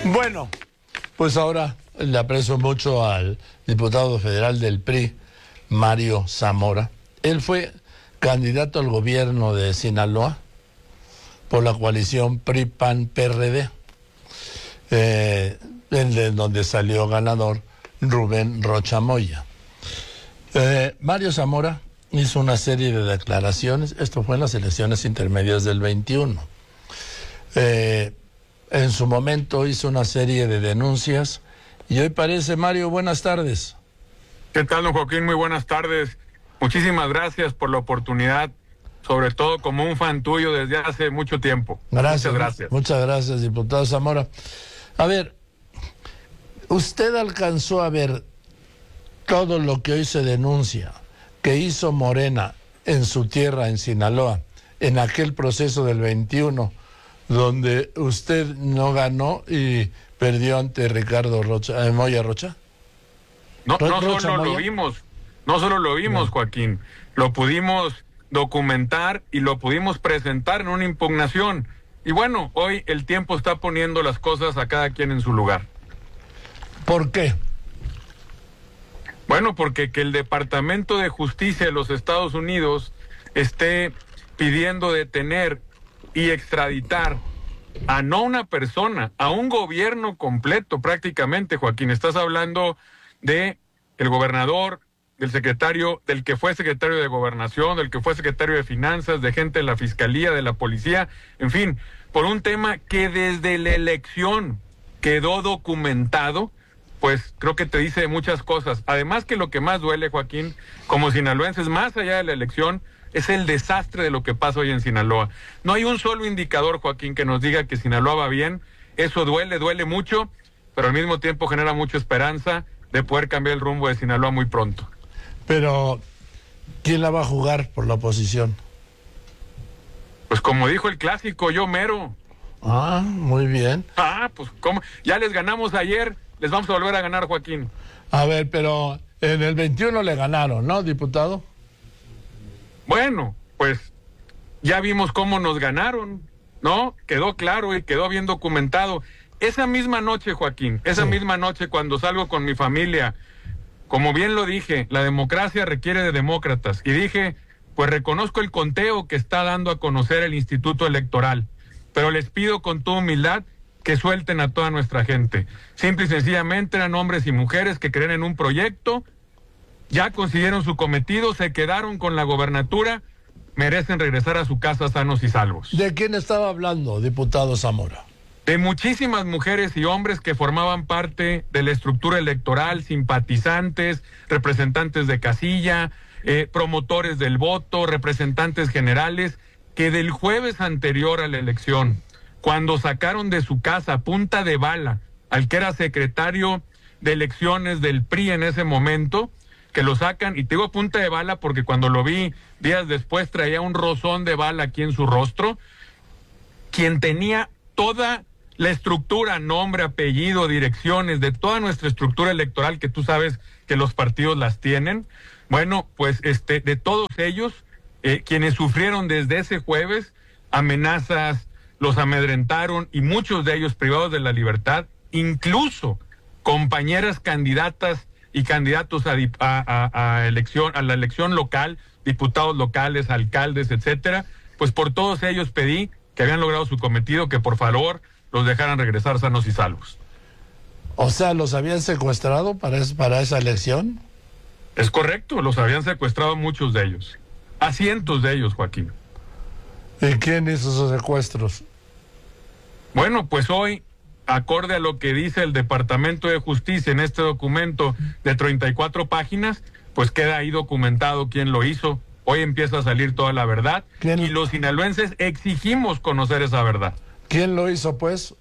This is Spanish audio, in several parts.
Bueno, pues ahora le aprecio mucho al diputado federal del PRI, Mario Zamora. Él fue candidato al gobierno de Sinaloa por la coalición PRI-PAN-PRD, donde salió ganador Rubén Rocha Moya. Mario Zamora hizo una serie de declaraciones, esto fue en las elecciones intermedias del 21. En su momento hizo una serie de denuncias y hoy parece, Mario, buenas tardes. ¿Qué tal, don Joaquín? Muy buenas tardes. Muchísimas gracias por la oportunidad, sobre todo como un fan tuyo desde hace mucho tiempo. Gracias. Muchas gracias. Muchas gracias, diputado Zamora. A ver, ¿usted alcanzó a ver todo lo que hoy se denuncia que hizo Morena en su tierra, en Sinaloa, en aquel proceso del 21, donde usted no ganó y perdió ante Ricardo Moya Rocha? No solo lo vimos, Joaquín, lo pudimos documentar y lo pudimos presentar en una impugnación. Y bueno, hoy el tiempo está poniendo las cosas a cada quien en su lugar. ¿Por qué? Bueno, porque que el Departamento de Justicia de los Estados Unidos esté pidiendo detener y extraditar a no una persona, a un gobierno completo prácticamente, Joaquín. Estás hablando de el gobernador, del secretario, del que fue secretario de Gobernación, del que fue secretario de Finanzas, de gente de la Fiscalía, de la Policía, en fin, por un tema que desde la elección quedó documentado. Pues creo que te dice muchas cosas. Además que lo que más duele, Joaquín, como sinaloenses, más allá de la elección, es el desastre de lo que pasa hoy en Sinaloa. No hay un solo indicador, Joaquín, que nos diga que Sinaloa va bien. Eso duele mucho, pero al mismo tiempo genera mucha esperanza de poder cambiar el rumbo de Sinaloa muy pronto. Pero, ¿quién la va a jugar por la oposición? Pues como dijo el clásico, yo mero. Ah, muy bien. Pues ¿cómo? Ya les ganamos ayer, les vamos a volver a ganar, Joaquín. A ver, pero en el 21 le ganaron, ¿no, diputado? Bueno, pues ya vimos cómo nos ganaron, ¿no? Quedó claro y quedó bien documentado. Esa misma noche, Joaquín, misma noche cuando salgo con mi familia, como bien lo dije, la democracia requiere de demócratas. Y dije, pues reconozco el conteo que está dando a conocer el Instituto Electoral, pero les pido con toda humildad que suelten a toda nuestra gente. Simple y sencillamente eran hombres y mujeres que creen en un proyecto, ya consiguieron su cometido, se quedaron con la gobernatura, merecen regresar a su casa sanos y salvos. ¿De quién estaba hablando, diputado Zamora? De muchísimas mujeres y hombres que formaban parte de la estructura electoral, simpatizantes, representantes de casilla, promotores del voto, representantes generales, que del jueves anterior a la elección, cuando sacaron de su casa a punta de bala al que era secretario de elecciones del PRI en ese momento, que lo sacan, y te digo punta de bala porque cuando lo vi días después traía un rozón de bala aquí en su rostro, quien tenía toda la estructura, nombre, apellido, direcciones, de toda nuestra estructura electoral, que tú sabes que los partidos las tienen. Bueno, pues de todos ellos, quienes sufrieron desde ese jueves amenazas, los amedrentaron y muchos de ellos privados de la libertad, incluso compañeras candidatas y candidatos a la elección local, diputados locales, alcaldes, etcétera. Pues por todos ellos pedí que habían logrado su cometido, que por favor los dejaran regresar sanos y salvos. O sea, ¿los habían secuestrado para esa elección? Es correcto, los habían secuestrado muchos de ellos, a cientos de ellos, Joaquín. ¿Y quién hizo esos secuestros? Bueno, pues hoy, acorde a lo que dice el Departamento de Justicia en este documento de 34 páginas, pues queda ahí documentado quién lo hizo. Hoy empieza a salir toda la verdad y los sinaloenses exigimos conocer esa verdad. ¿Quién lo hizo, pues?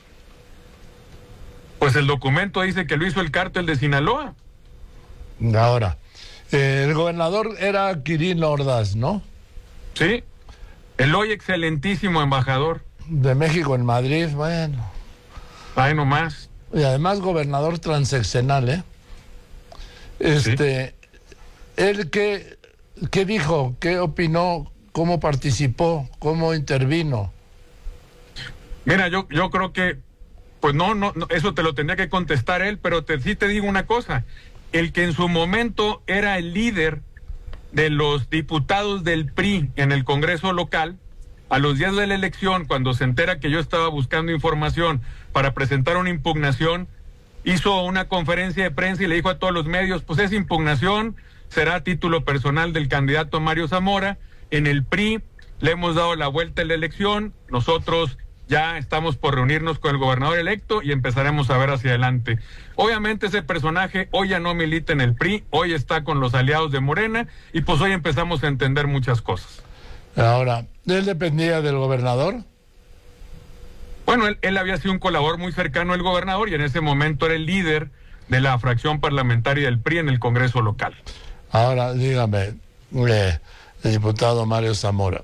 Pues el documento dice que lo hizo el cártel de Sinaloa. Ahora, el gobernador era Quirino Ordaz, ¿no? Sí, el hoy excelentísimo embajador. De México en Madrid, bueno. Ahí nomás. Y además gobernador transeccional, ¿eh? ¿Sí? ¿Él qué dijo? ¿Qué opinó? ¿Cómo participó? ¿Cómo intervino? Mira, yo creo que Pues no, eso te lo tendría que contestar él, pero sí te digo una cosa. El que en su momento era el líder de los diputados del PRI en el Congreso local, a los días de la elección, cuando se entera que yo estaba buscando información para presentar una impugnación, hizo una conferencia de prensa y le dijo a todos los medios, pues esa impugnación será a título personal del candidato Mario Zamora. En el PRI le hemos dado la vuelta a la elección, nosotros ya estamos por reunirnos con el gobernador electo y empezaremos a ver hacia adelante. Obviamente ese personaje hoy ya no milita en el PRI, hoy está con los aliados de Morena y pues hoy empezamos a entender muchas cosas. Ahora, ¿él dependía del gobernador? Bueno, él había sido un colaborador muy cercano al gobernador y en ese momento era el líder de la fracción parlamentaria del PRI en el Congreso local. Ahora, dígame, el diputado Mario Zamora,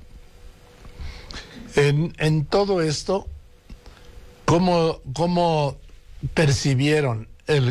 en todo esto, ¿cómo percibieron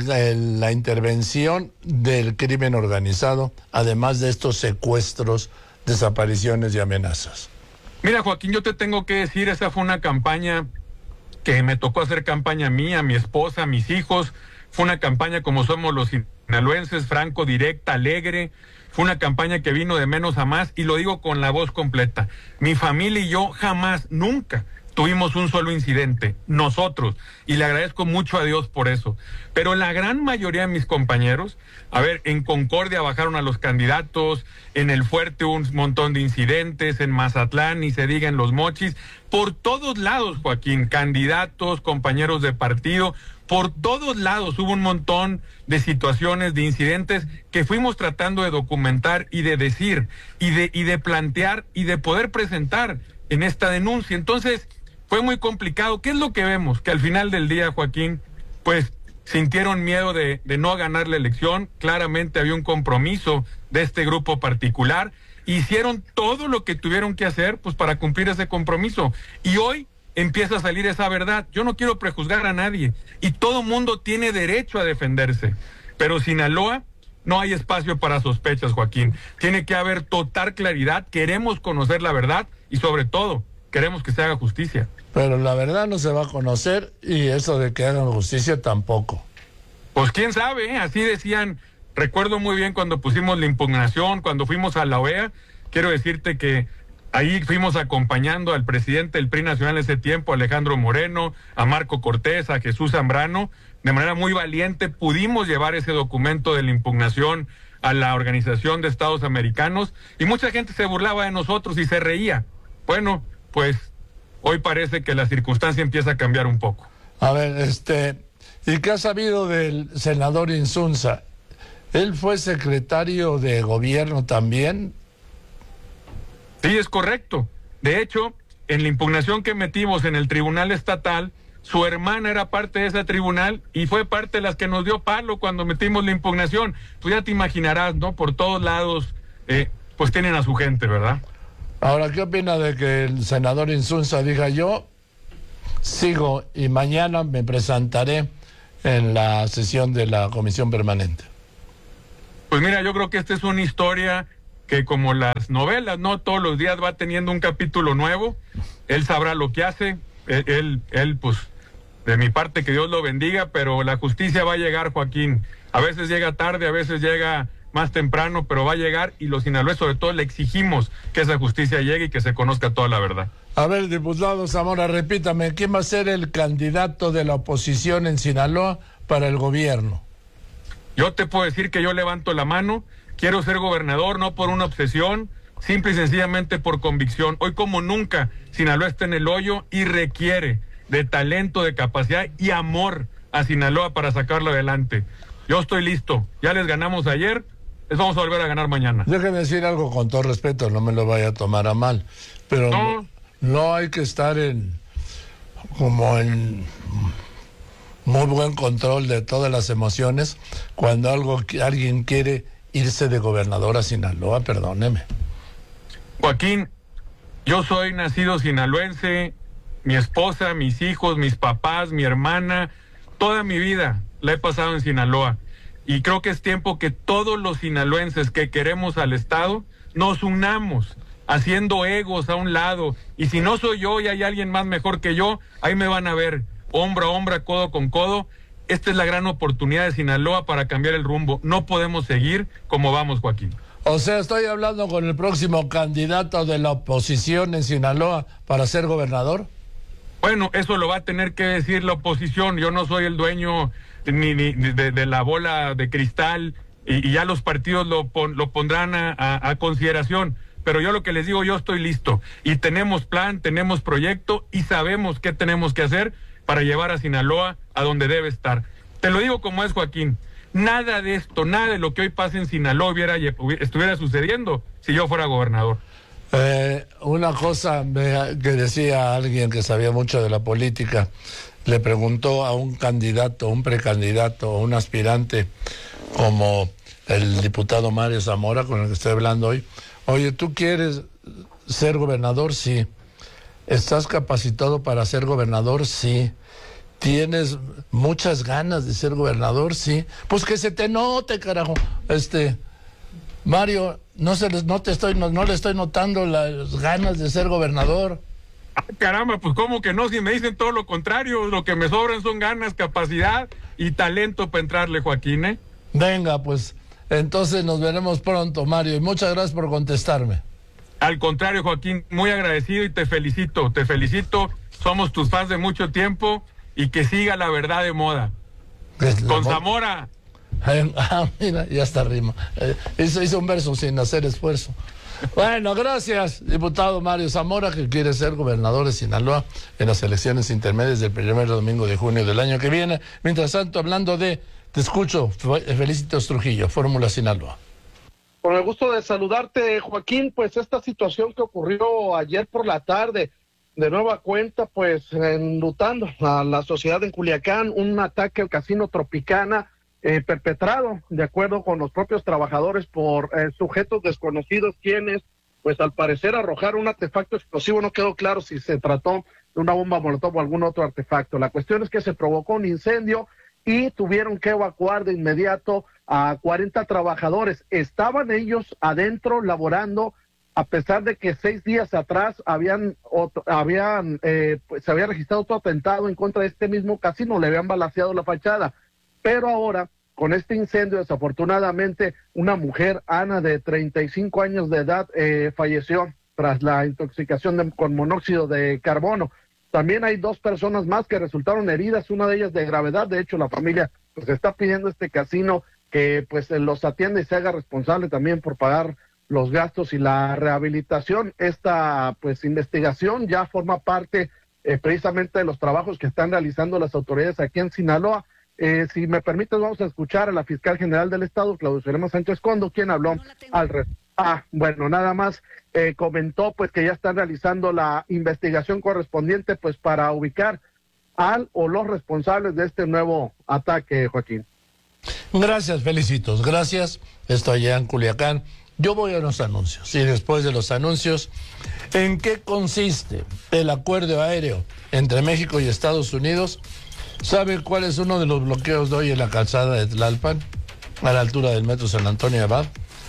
la intervención del crimen organizado, además de estos secuestros, desapariciones y amenazas? Mira, Joaquín, yo te tengo que decir, esa fue una campaña que me tocó hacer campaña a mí, a mi esposa, a mis hijos. Fue una campaña como somos los sinaloenses, franco, directa, alegre. Fue una campaña que vino de menos a más y lo digo con la voz completa. Mi familia y yo jamás, nunca tuvimos un solo incidente, nosotros, y le agradezco mucho a Dios por eso. Pero la gran mayoría de mis compañeros, a ver, en Concordia bajaron a los candidatos, en El Fuerte un montón de incidentes, en Mazatlán, ni se diga en Los Mochis, por todos lados, Joaquín, candidatos, compañeros de partido, por todos lados hubo un montón de situaciones, de incidentes que fuimos tratando de documentar y de decir, y de plantear y de poder presentar en esta denuncia. Entonces, fue muy complicado. ¿Qué es lo que vemos? Que al final del día, Joaquín, pues sintieron miedo de no ganar la elección. Claramente había un compromiso de este grupo particular. Hicieron todo lo que tuvieron que hacer, pues, para cumplir ese compromiso. Y hoy empieza a salir esa verdad. Yo no quiero prejuzgar a nadie. Y todo mundo tiene derecho a defenderse. Pero Sinaloa no hay espacio para sospechas, Joaquín. Tiene que haber total claridad. Queremos conocer la verdad y, sobre todo, queremos que se haga justicia. Pero la verdad no se va a conocer y eso de que hagan justicia tampoco. Pues quién sabe, ¿eh? Así decían. Recuerdo muy bien cuando pusimos la impugnación, cuando fuimos a la OEA. Quiero decirte que ahí fuimos acompañando al presidente del PRI nacional ese tiempo, Alejandro Moreno, a Marco Cortés, a Jesús Zambrano. De manera muy valiente pudimos llevar ese documento de la impugnación a la Organización de Estados Americanos y mucha gente se burlaba de nosotros y se reía. Bueno, pues hoy parece que la circunstancia empieza a cambiar un poco. A ver, ¿y qué ha sabido del senador Insunza? ¿Él fue secretario de gobierno también? Sí, es correcto. De hecho, en la impugnación que metimos en el Tribunal Estatal, su hermana era parte de ese tribunal y fue parte de las que nos dio palo cuando metimos la impugnación. Pues ya te imaginarás, ¿no? Por todos lados, pues tienen a su gente, ¿verdad? Ahora, ¿qué opina de que el senador Insunza diga yo sigo y mañana me presentaré en la sesión de la Comisión Permanente? Pues mira, yo creo que esta es una historia que, como las novelas, ¿no? Todos los días va teniendo un capítulo nuevo. Él sabrá lo que hace. Él, pues, de mi parte, que Dios lo bendiga, pero la justicia va a llegar, Joaquín. A veces llega tarde, a veces llega más temprano, pero va a llegar y los sinaloenses, sobre todo, le exigimos que esa justicia llegue y que se conozca toda la verdad. A ver, diputado Zamora, repítame, ¿quién va a ser el candidato de la oposición en Sinaloa para el gobierno? Yo te puedo decir que yo levanto la mano, quiero ser gobernador, no por una obsesión, simple y sencillamente por convicción. Hoy como nunca, Sinaloa está en el hoyo y requiere de talento, de capacidad y amor a Sinaloa para sacarlo adelante. Yo estoy listo, ya les ganamos ayer, les vamos a volver a ganar mañana. Déjeme decir algo con todo respeto, no me lo vaya a tomar a mal, pero no hay que estar en muy buen control de todas las emociones cuando alguien quiere irse de gobernador a Sinaloa, perdóneme. Joaquín, yo soy nacido sinaloense, mi esposa, mis hijos, mis papás, mi hermana, toda mi vida la he pasado en Sinaloa. Y creo que es tiempo que todos los sinaloenses que queremos al Estado nos unamos, haciendo egos a un lado. Y si no soy yo y hay alguien más mejor que yo, ahí me van a ver. hombro a hombro, codo con codo. Esta es la gran oportunidad de Sinaloa para cambiar el rumbo. No podemos seguir como vamos, Joaquín. O sea, estoy hablando con el próximo candidato de la oposición en Sinaloa para ser gobernador. Bueno, eso lo va a tener que decir la oposición. Yo no soy el dueño ni de la bola de cristal y ya los partidos lo pondrán a consideración. Pero yo lo que les digo, yo estoy listo y tenemos plan, tenemos proyecto y sabemos qué tenemos que hacer para llevar a Sinaloa a donde debe estar. Te lo digo como es, Joaquín. Nada de esto, nada de lo que hoy pasa en Sinaloa estuviera sucediendo si yo fuera gobernador. Una cosa que decía alguien que sabía mucho de la política, le preguntó a un candidato, un precandidato, un aspirante como el diputado Mario Zamora, con el que estoy hablando hoy: oye, ¿tú quieres ser gobernador? Sí. ¿Estás capacitado para ser gobernador? Sí. ¿Tienes muchas ganas de ser gobernador? Sí. Pues que se te note, carajo. Mario, no le estoy notando las ganas de ser gobernador. Caramba, pues cómo que no, si me dicen todo lo contrario. Lo que me sobran son ganas, capacidad y talento para entrarle, Joaquín, ¿eh? Venga, pues entonces nos veremos pronto, Mario, y muchas gracias por contestarme. Al contrario, Joaquín, muy agradecido y te felicito. Somos tus fans de mucho tiempo y que siga la verdad de moda. Con Zamora. Mira, ya está rima. Hizo un verso sin hacer esfuerzo. Bueno, gracias, diputado Mario Zamora, que quiere ser gobernador de Sinaloa en las elecciones intermedias del primer domingo de junio del año que viene. Mientras tanto, hablando de, te escucho, Felicitos Trujillo, Fórmula Sinaloa. Con el gusto de saludarte, Joaquín. Pues esta situación que ocurrió ayer por la tarde, de nueva cuenta, pues enlutando a la sociedad en Culiacán, un ataque al Casino Tropicana, perpetrado, de acuerdo con los propios trabajadores, por sujetos desconocidos, quienes, pues al parecer, arrojaron un artefacto explosivo. No quedó claro si se trató de una bomba molotov o algún otro artefacto. La cuestión es que se provocó un incendio y tuvieron que evacuar de inmediato a 40 trabajadores. Estaban ellos adentro laborando, a pesar de que 6 días atrás pues, se había registrado otro atentado en contra de este mismo casino, le habían balaceado la fachada. Pero ahora, con este incendio, desafortunadamente, una mujer, Ana, de 35 años de edad, falleció tras la intoxicación con monóxido de carbono. También hay 2 personas más que resultaron heridas, una de ellas de gravedad. De hecho, la familia pues está pidiendo a este casino que pues los atienda y se haga responsable también por pagar los gastos y la rehabilitación. Esta pues investigación ya forma parte precisamente de los trabajos que están realizando las autoridades aquí en Sinaloa. Si me permites, vamos a escuchar a la fiscal general del estado, Claudia Zulema Sánchez Condo, quien habló al respecto. Bueno, nada más comentó pues que ya están realizando la investigación correspondiente pues para ubicar al o los responsables de este nuevo ataque, Joaquín. Gracias, Felicitos, gracias. Esto allá en Culiacán. Yo voy a los anuncios y después de los anuncios, ¿en qué consiste el acuerdo aéreo entre México y Estados Unidos? ¿Sabe cuál es uno de los bloqueos de hoy en la calzada de Tlalpan, a la altura del metro San Antonio Abad?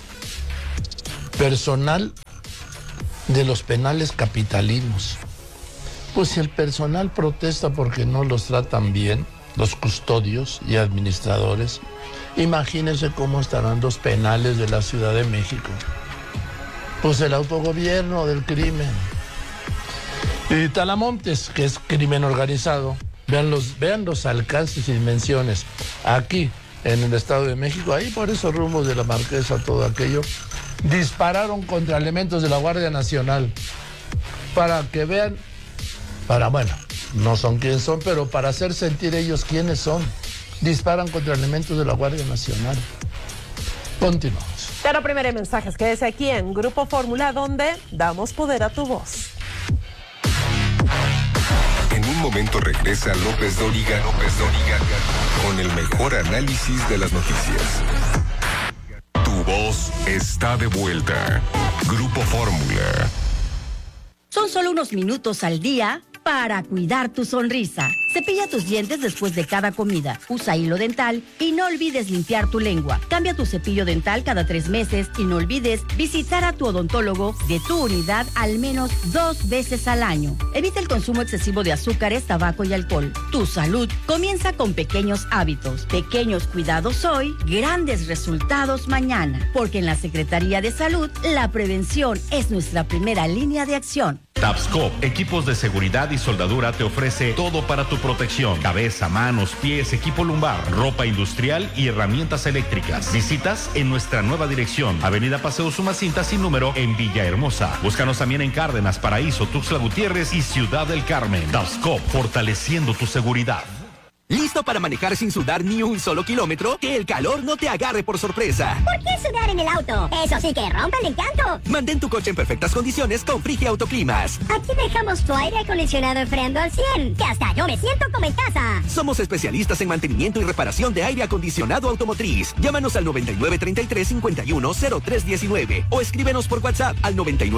Personal de los penales capitalinos. Pues si el personal protesta porque no los tratan bien, los custodios y administradores, imagínense cómo estarán los penales de la Ciudad de México. Pues el autogobierno del crimen. Y Talamontes, que es crimen organizado. Vean los alcances y dimensiones. Aquí, en el Estado de México, ahí por esos rumbos de la Marquesa, todo aquello, dispararon contra elementos de la Guardia Nacional. Para que vean, bueno, no son quiénes son, pero para hacer sentir ellos quiénes son. Disparan contra elementos de la Guardia Nacional. Continuamos. Pero primero hay mensajes. Quédese aquí en Grupo Fórmula, donde damos poder a tu voz. En un momento regresa López Dóriga con el mejor análisis de las noticias. Tu voz está de vuelta. Grupo Fórmula. Son solo unos minutos al día para para cuidar tu sonrisa. Cepilla tus dientes después de cada comida. Usa hilo dental y no olvides limpiar tu lengua. Cambia tu cepillo dental cada 3 meses y no olvides visitar a tu odontólogo de tu unidad al menos 2 veces al año. Evita el consumo excesivo de azúcares, tabaco y alcohol. Tu salud comienza con pequeños hábitos. Pequeños cuidados hoy, grandes resultados mañana. Porque en la Secretaría de Salud, la prevención es nuestra primera línea de acción. Tapscop, equipos de seguridad y soldadura, te ofrece todo para tu protección: cabeza, manos, pies, equipo lumbar, ropa industrial y herramientas eléctricas. Visitas en nuestra nueva dirección, Avenida Paseo Sumacinta sin número, en Villahermosa. Búscanos también en Cárdenas, Paraíso, Tuxtla Gutiérrez y Ciudad del Carmen. Tapscop, fortaleciendo tu seguridad. ¿Listo para manejar sin sudar ni un solo kilómetro? Que el calor no te agarre por sorpresa. ¿Por qué sudar en el auto? Eso sí que rompe el encanto. Mantén tu coche en perfectas condiciones con Frigia Autoclimas. Aquí dejamos tu aire acondicionado enfriando al 100, que hasta yo me siento como en casa. Somos especialistas en mantenimiento y reparación de aire acondicionado automotriz. Llámanos al 9933-510319 o escríbenos por WhatsApp al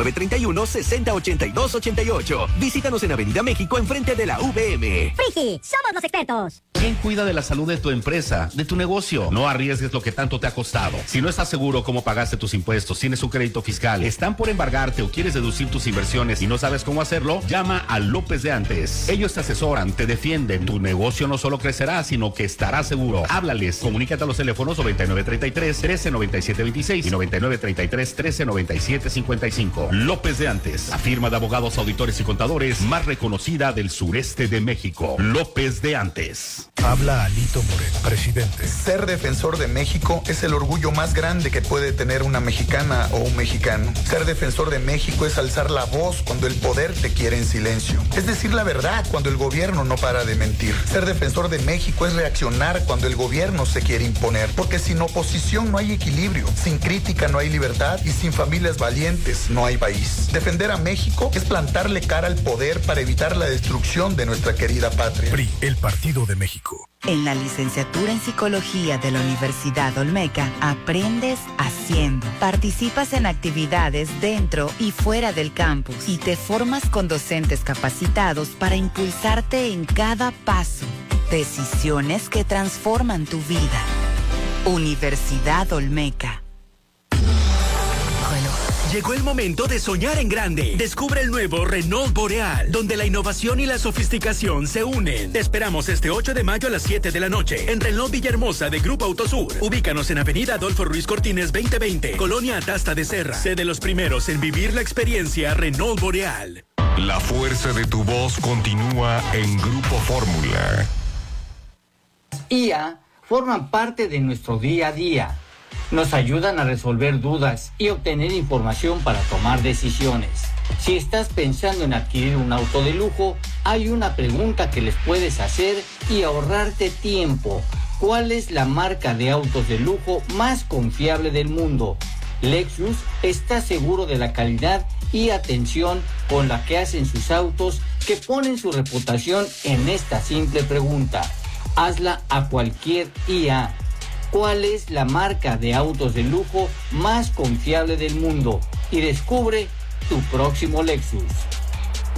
9931-608288. Visítanos en Avenida México, enfrente de la VM. Frigi, somos los expertos. ¿Quién cuida de la salud de tu empresa, de tu negocio? No arriesgues lo que tanto te ha costado. Si no estás seguro cómo pagaste tus impuestos, tienes un crédito fiscal, están por embargarte o quieres deducir tus inversiones y no sabes cómo hacerlo, llama a López de Antes. Ellos te asesoran, te defienden. Tu negocio no solo crecerá, sino que estará seguro. Háblales. Comunícate a los teléfonos 9933-139726 y 9933-139755. López de Antes, la firma de abogados, auditores y contadores más reconocida del sureste de México. López de Antes. Habla Alito Moreno, presidente. Ser defensor de México es el orgullo más grande que puede tener una mexicana o un mexicano. Ser defensor de México es alzar la voz cuando el poder te quiere en silencio. Es decir la verdad cuando el gobierno no para de mentir. Ser defensor de México es reaccionar cuando el gobierno se quiere imponer. Porque sin oposición no hay equilibrio, sin crítica no hay libertad y sin familias valientes no hay país. Defender a México es plantarle cara al poder para evitar la destrucción de nuestra querida patria. PRI, el Partido de México. En la licenciatura en Psicología de la Universidad Olmeca, aprendes haciendo. Participas en actividades dentro y fuera del campus y te formas con docentes capacitados para impulsarte en cada paso. Decisiones que transforman tu vida. Universidad Olmeca. Llegó el momento de soñar en grande. Descubre el nuevo Renault Boreal, donde la innovación y la sofisticación se unen. Te esperamos este 8 de mayo a las 7 de la noche en Renault Villahermosa de Grupo Autosur. Ubícanos en Avenida Adolfo Ruiz Cortines 2020, Colonia Atasta de Serra. Sé de los primeros en vivir la experiencia Renault Boreal. La fuerza de tu voz continúa en Grupo Fórmula. IA forman parte de nuestro día a día. Nos ayudan a resolver dudas y obtener información para tomar decisiones. Si estás pensando en adquirir un auto de lujo, hay una pregunta que les puedes hacer y ahorrarte tiempo. ¿Cuál es la marca de autos de lujo más confiable del mundo? Lexus está seguro de la calidad y atención con la que hacen sus autos, que ponen su reputación en esta simple pregunta. Hazla a cualquier IA. ¿Cuál es la marca de autos de lujo más confiable del mundo? Y descubre tu próximo Lexus.